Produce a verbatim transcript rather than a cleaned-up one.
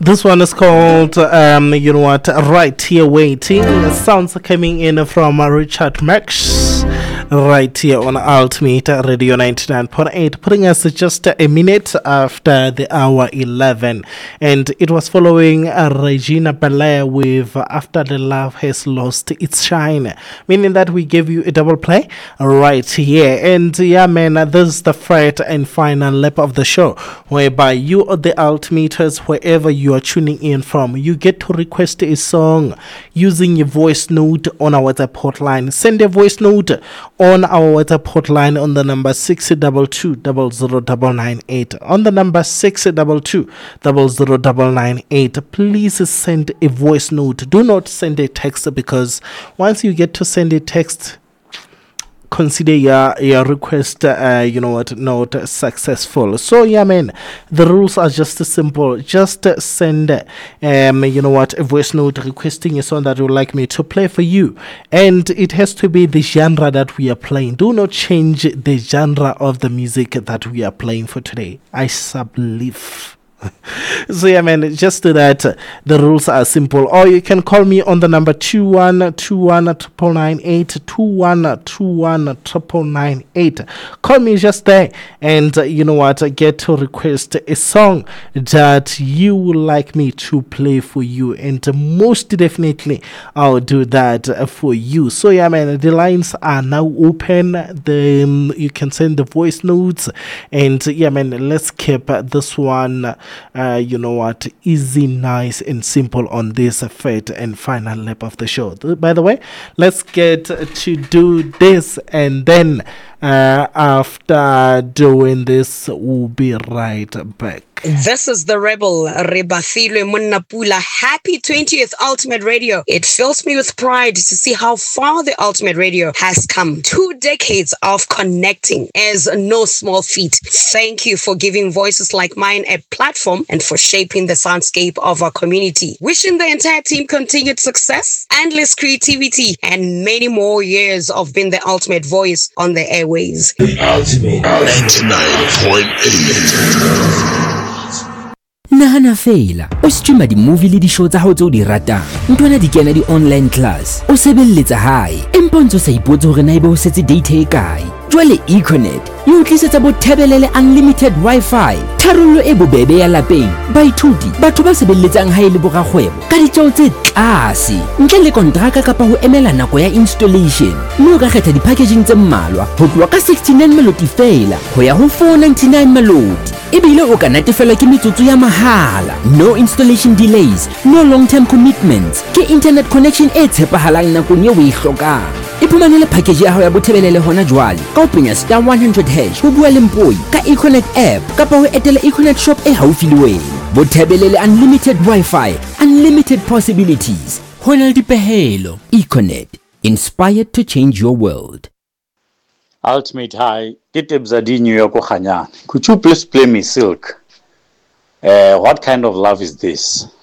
This one is called, um, you know what, Right Here Waiting. Sounds coming in from uh, Richard Max, right here on Ultimate Radio ninety-nine point eight, putting us just a minute after the hour eleven. And it was following uh, Regina Belair with uh, After the Love Has Lost Its Shine, meaning that we gave you a double play right here. And yeah, man, this is the third and final lap of the show, whereby you are the Ultimators, wherever you are tuning in from, you get to request a song using your voice note on our WhatsApp hotline. Send a voice note on our WhatsApp hotline on the number six two two, zero zero nine nine eight. On the number six two two, zero zero nine nine eight. Please send a voice note. Do not send a text, because once you get to send a text, consider your your request uh, you know what, not successful. So yeah, man, the rules are just simple. Just uh, send um you know what, a voice note requesting a song that you would like me to play for you, and it has to be the genre that we are playing. Do not change the genre of the music that we are playing for today. I sublive. So yeah, man, just do that. The rules are simple. Or you can call me on the number two one two one nine nine eight, two one two one nine nine eight. Call me just there, and uh, you know what, get to request a song that you would like me to play for you, and uh, most definitely I'll do that uh, for you. So yeah, man, the lines are now open. The um, you can send the voice notes, and uh, yeah, man, let's keep uh, this one Uh, you know what, easy, nice and simple on this uh, third and final lap of the show. By the way, let's get to do this, and then uh, after doing this, we'll be right back. This is the Rebel, Rebafilwe Munnapula. Happy twentieth Ultimate Radio. It fills me with pride to see how far the Ultimate Radio has come. Two decades of connecting is no small feat. Thank you for giving voices like mine a platform and for shaping the soundscape of our community. Wishing the entire team continued success, endless creativity, and many more years of being the ultimate voice on the airways. The Ultimate ninety-nine point eight. Nahana feela o streama di-movie le di-show tsa hao tse o di ratang, ntwana di kena di-online class, o sebelletsa hae empa ntse o sa ipotse hore na ebe o setse data e kae. Jwale Econet e o tlisetsa bothebelele unlimited Wi-Fi, tharollo e bobebe ya lapeng, baithuti, batho ba sebelletsang hae le borakgwebo ka ditjeo tse tlase, ntle le kontraka kapa ho emela nako ya installation. Mme o ka kgetha di-packaging tse mmalwa ho tloha ka sixty-nine melodi feela ho ya ho four ninety-nine melodi. Ebile o ka natefelwa ke metsotso ya mahala, no installation delays, no long-term commitments, ke internet connection e tshepahalang nakong eo o e hlokang. Iphumanele package ya hao ya bothebelele hona jwale ka ho penya star one hundred hash ho bua le mpoi ka Econet app kapa ho etela Econet shop e haufi le wena. Bothebelele unlimited Wi-Fi, unlimited possibilities, hona le dipehelo. Econet, inspired to change your world. Ultimate High, Kitebzadinho Yoko Could you please play me Silk? Uh, what kind of love is this?